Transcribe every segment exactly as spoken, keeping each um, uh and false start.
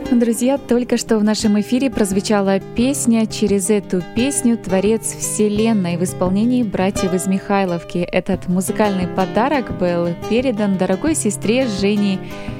Друзья, только что в нашем эфире прозвучала песня «Через эту песню Творец Вселенной» в исполнении братьев из Михайловки. Этот музыкальный подарок был передан дорогой сестре Жене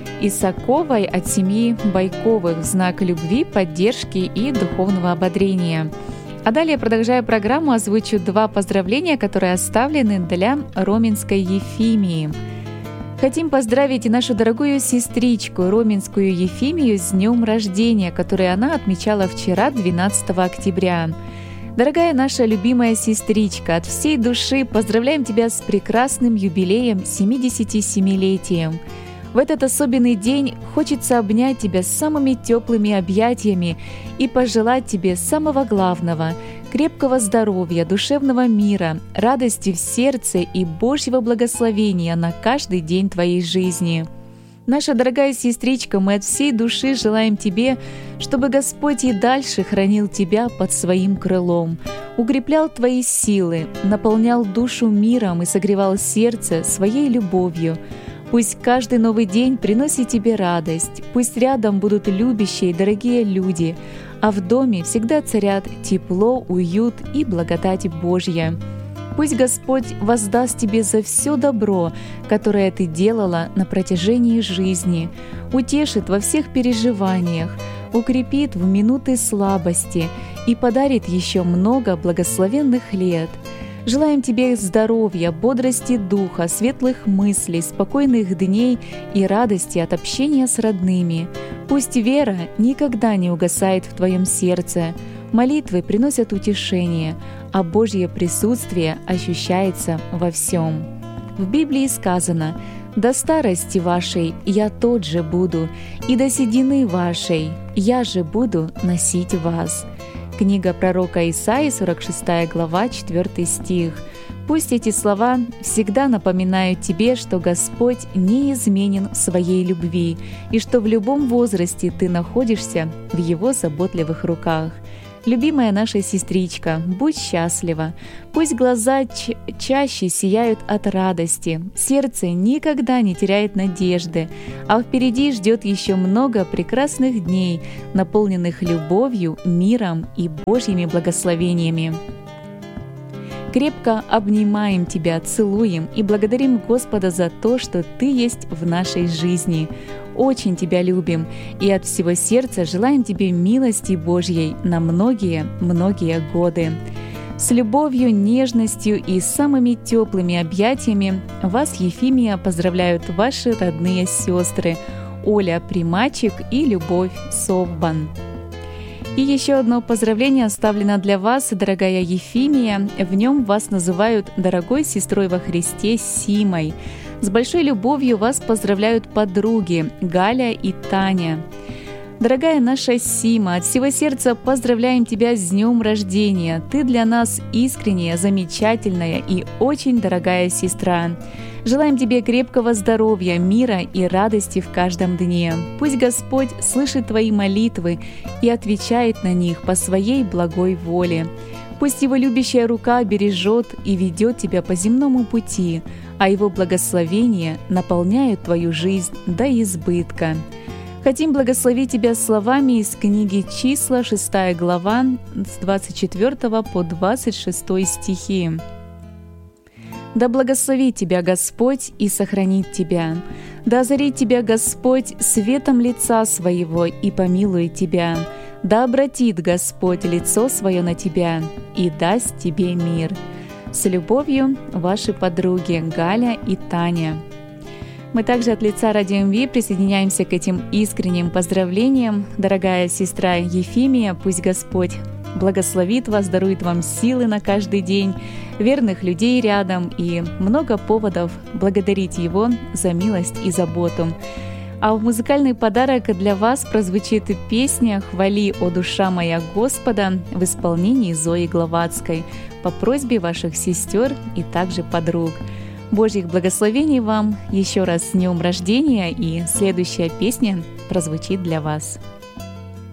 Исаковой от семьи Байковых в знак любви, поддержки и духовного ободрения. А далее, продолжая программу, озвучу два поздравления, которые оставлены для Роменской Ефимии. Хотим поздравить нашу дорогую сестричку, Роменскую Ефимию, с днем рождения, который она отмечала вчера, двенадцатого октября. Дорогая наша любимая сестричка, от всей души поздравляем тебя с прекрасным юбилеем, семидесятисемилетием. В этот особенный день хочется обнять тебя самыми теплыми объятиями и пожелать тебе самого главного – крепкого здоровья, душевного мира, радости в сердце и Божьего благословения на каждый день твоей жизни. Наша дорогая сестричка, мы от всей души желаем тебе, чтобы Господь и дальше хранил тебя под своим крылом, укреплял твои силы, наполнял душу миром и согревал сердце своей любовью. Пусть каждый новый день приносит тебе радость, пусть рядом будут любящие и дорогие люди, а в доме всегда царят тепло, уют и благодать Божья. Пусть Господь воздаст тебе за все добро, которое ты делала на протяжении жизни, утешит во всех переживаниях, укрепит в минуты слабости и подарит еще много благословенных лет. Желаем тебе здоровья, бодрости духа, светлых мыслей, спокойных дней и радости от общения с родными. Пусть вера никогда не угасает в твоем сердце, молитвы приносят утешение, а Божье присутствие ощущается во всем. В Библии сказано: «До старости вашей я тот же буду, и до седины вашей я же буду носить вас». Книга пророка Исаии, сорок шестая глава, четвёртый стих. Пусть эти слова всегда напоминают тебе, что Господь неизменен в своей любви и что в любом возрасте ты находишься в Его заботливых руках. Любимая наша сестричка, будь счастлива. Пусть глаза ч- чаще сияют от радости, сердце никогда не теряет надежды, а впереди ждет еще много прекрасных дней, наполненных любовью, миром и Божьими благословениями. Крепко обнимаем тебя, целуем и благодарим Господа за то, что ты есть в нашей жизни. Очень тебя любим и от всего сердца желаем тебе милости Божьей на многие-многие годы. С любовью, нежностью и самыми теплыми объятиями вас, Ефимия, поздравляют ваши родные сестры Оля Примачик и Любовь Совбан. И еще одно поздравление оставлено для вас, дорогая Ефимия. В нем вас называют дорогой сестрой во Христе Симой. С большой любовью вас поздравляют подруги Галя и Таня. Дорогая наша Сима, от всего сердца поздравляем тебя с днем рождения. Ты для нас искренняя, замечательная и очень дорогая сестра. Желаем тебе крепкого здоровья, мира и радости в каждом дне. Пусть Господь слышит твои молитвы и отвечает на них по своей благой воле. Пусть Его любящая рука бережет и ведет тебя по земному пути, а Его благословения наполняют твою жизнь до избытка. Хотим благословить тебя словами из книги «Числа», шестая глава, с двадцать четвёртого по двадцать шестой стихи. «Да благословит тебя Господь и сохранит тебя. Да озарит тебя Господь светом лица своего и помилует тебя. Да обратит Господь лицо свое на тебя и даст тебе мир». С любовью, ваши подруги Галя и Таня. Мы также от лица Радио эм ви присоединяемся к этим искренним поздравлениям. Дорогая сестра Ефимия, пусть Господь благословит вас, дарует вам силы на каждый день, верных людей рядом и много поводов благодарить Его за милость и заботу. А в музыкальный подарок для вас прозвучит песня «Хвали, о душа моя Господа» в исполнении Зои Гловацкой по просьбе ваших сестер и также подруг. Божьих благословений вам еще раз с днем рождения, и следующая песня прозвучит для вас.